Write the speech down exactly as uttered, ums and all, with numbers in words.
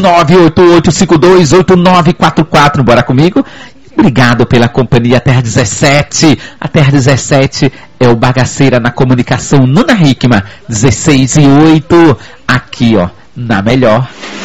nove oito oito cinco dois oito nove quatro quatro. Bora comigo? Obrigado pela companhia. Terra dezessete. A Terra dezessete é o Bagaceira na Comunicação. Nuna Hickman, dezesseis e oito. Aqui, ó, na melhor.